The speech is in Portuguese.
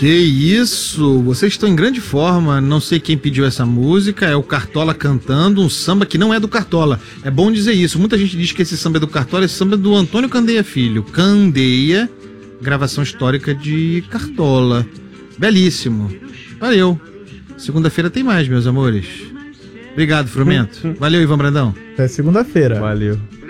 Que isso, vocês estão em grande forma. Não sei quem pediu essa música. É o Cartola cantando um samba que não é do Cartola. É bom dizer isso. Muita gente diz que esse samba é do Cartola. Esse samba é do Antônio Candeia Filho. Candeia, gravação histórica de Cartola. Belíssimo. Valeu. Segunda-feira tem mais, meus amores. Obrigado, Frumento. Valeu, Ivan Brandão. Até segunda-feira. Valeu.